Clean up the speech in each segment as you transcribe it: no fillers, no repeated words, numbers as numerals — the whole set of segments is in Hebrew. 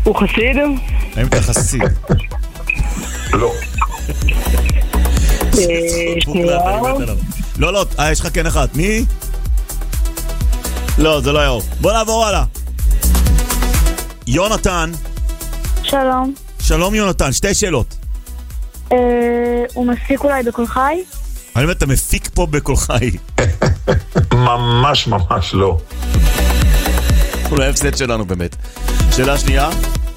הוא חסיד? האם אתה חסיד? לא. שנייה. לא, יש לך כן אחת. מי? לא, זה לא יאור. בוא נעבור הלאה. יונתן. שלום. שלום יונתן, שתי שאלות. הוא מפיק אולי בכל חי? האם אתה מפיק פה בכל חי? ממש ממש לא. אולי הפסד שלנו באמת. שאלה שנייה.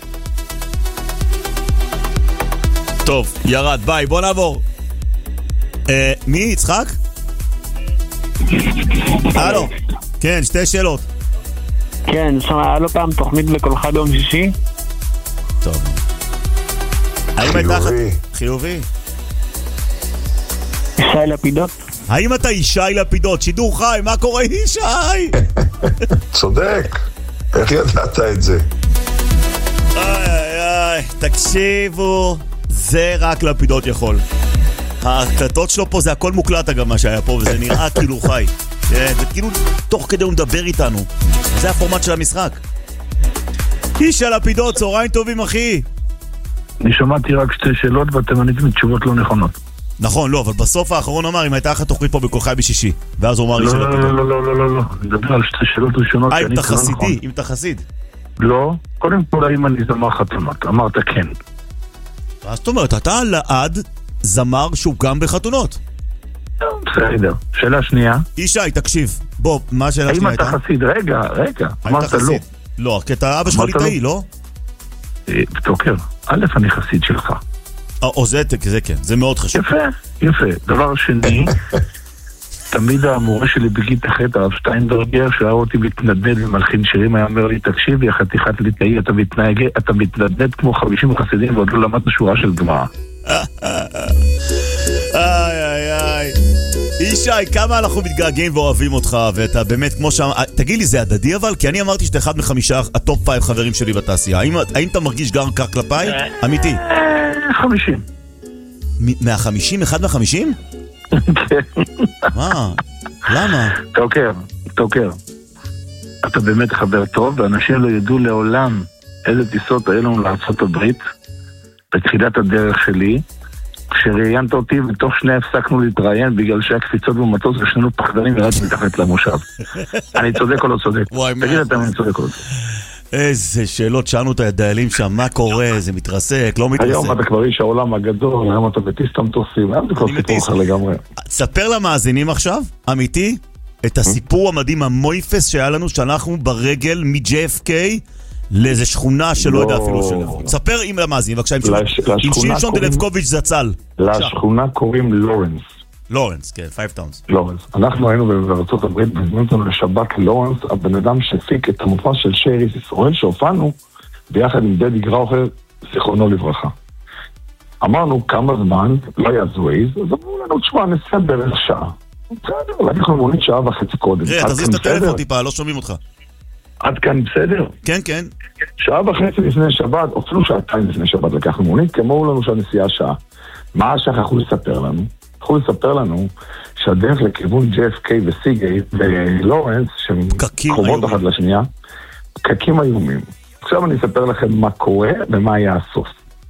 טוב, ירד, ביי, בוא נעבור. מי? יצחק? הלו. כן, שתי שאלות. כן, היה לו פעם תוכנית בכל חי ביום שישי? טוב. חיובי. חיובי. ישי לפידות? האם אתה ישי לפידות? שידור חי, מה קורה ישי? צודק. איך ידעת את זה? איי, תקשיבו, זה רק לפידות יכול. ההקלטות שלו פה זה הכל מוקלט אגב מה שהיה פה, וזה נראה כאילו חי. זה כאילו תוך כדי הוא מדבר איתנו. זה הפורמט של המשחק. ישי לפידות, צהריים טובים אחי. אני שמעתי רק שתי שאלות ואתם עניתם תשובות לא נכונות. נכון, לא, אבל בסוף האחרון אמר אם הייתה לך תוכנית פה בכל חי בשישי, ואז הוא אמר ישי לפידות. לא, אני מדבר על שתי שאלות ראשונות. אם אתה חסידי, אם אתה חסיד. לא, קודם כל האם אני זמר חתונות, אמרת כן. אז זאת אומרת, אתה לעד זמר שהוא גם בחתונות. בסדר, שאלה שנייה. ישי, תקשיב, בוא, מה השאלה שנייה הייתה? האם אתה חסיד? רגע, אמרת לא. לא, כי אתה אבא שלך ליטאי, לא? תוקר, א' אני חסיד שלך. או זה כן, זה מאוד חשוב. יפה. דבר שני, תמיד המורה שלי בכיתה ח' הרב שטיינברגר, שראה אותי מתנדנד ומלחין שירים, היה אומר לי, תקשיב, יא חתיכת ליטאי, אתה מתנדנד כמו 50 חסידים ועוד לא למדת שורה של גמרא. איי. ישי, כמה אנחנו מתגעגעים ואוהבים אותך, ואתה באמת כמו שם... תגיד לי, זה הדדי אבל? כי אני אמרתי שאתה אחד מחמישה הטופ 5 חברים שלי בתעשייה. האם אתה מרגיש גם כך כלפיי? אמיתי. 50. 150? אחד 150? כן. מה? למה? תוקר. אתה באמת חבר טוב, ואנשים לא ידעו לעולם איזה טיסות היו לנו לארצות הברית, בתחילת הדרך שלי, כשראיינת אותי, ותוך שנייה הפסקנו להתראיין בגלל שהיה קפיצות במטוס ושנינו פחדנים ורק מתחת למושב. אני צודק או לא צודק? תגיד אתה, אני צודק או לא צודק. איזה שאלות שאלנו את הדיילים שם, מה קורה, זה מתרסק, לא מתרסק. היום אתה כבר איש העולם הגדול, היום אתה מטיס את המטוסים, היום זה כבר סיפור אחר לגמרי. תספר למאזינים עכשיו, אמיתי, את הסיפור המדהים המויפס שהיה לנו, שאנחנו ברגל מ-JFK לאיזה שכונה שלא יודע אפילו שלנו. תספר עם למאזינים, בבקשה, עם שמשון דלבקוביץ' זצ"ל. לשכונה קוראים לורנס. לורנס, כן, 5 טאונס. לורנס. אנחנו היינו בארצות הברית, בזמן אותנו לשבת לורנס, הבן אדם שהפיק את המופע של שייריס ישראל, שהופענו ביחד עם דדי גראוכר, זיכרונו לברכה. אמרנו כמה זמן, לא היה זוויז, אז אמרו לנו, תשמע, נסיעה בערך שעה. בסדר, לקחנו מונית שעה וחצי קודם. תזיז את הטלפון טיפה, לא שומעים אותך. עד כאן בסדר? כן. שעה וחצי לפני שבת, או אפילו שעתיים לפני שבת לקחנו מונית, כי אמרו לנו שהנסיעה שעה. מה שכחו לספר לנו? יכולו לספר לנו שהדרך לכיוון JFK וסיגייט ולורנס, שהם קרובות אחת לשנייה, פקקים איומים. עכשיו אני אספר לכם מה קורה ומה היה הסוף.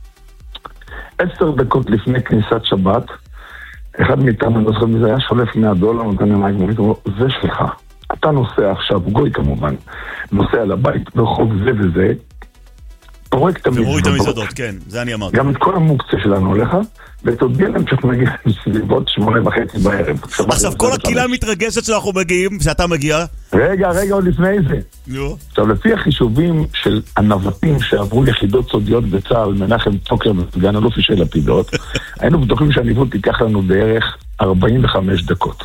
10 דקות לפני כניסת שבת, אחד מאיתנו, לא זוכר מזה, היה שולף $100, נותן לנהג מונית, הוא אומר, זה שלך. אתה נוסע עכשיו, גוי כמובן, נוסע לבית ברחוב זה וזה, פורק את המזוודות, כן, זה אני אמרתי. גם את כל המוקצה שלנו הולך, ותודיע להם שאנחנו מגיעים בסביבות 8:30 בערב. עכשיו, כל הקהילה מתרגשת שאנחנו מגיעים, שאתה מגיע. רגע, עוד לפני זה. עכשיו, לפי החישובים של הנווטים שעברו יחידות סודיות בצה"ל, מנחם טוקר וסגן אלוף ישי לפידות, היינו בטוחים שהניווט ייקח לנו בערך 45 דקות.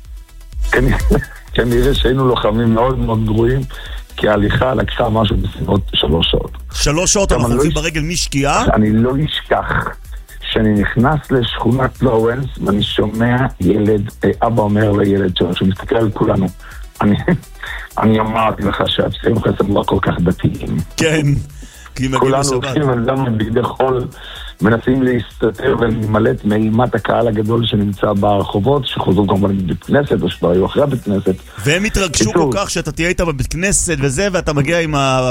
כנראה שהיינו לוחמים מאוד מאוד גרועים, כי ההליכה לקחה משהו בסביבות 3 שעות. 3 שעות אנחנו הולכים ברגל משקיעה? אני לא אשכח שאני נכנס לשכונת לורנס, ואני שומע ילד, אבא אומר לילד שלו, שמסתכל על כולנו, אני אמרתי לך שהפסעים חסד לא כל כך דתיים. כן, כולנו הולכים על דם בגדי חול, מנסים להסתתר ולמלט מאימת הקהל הגדול שנמצא ברחובות, שחוזרו כמובן בבית כנסת, או שכבר היו אחרי הבית כנסת. והם התרגשו כל כך שאתה תהיה איתה בבית כנסת וזה, ואתה מגיע עם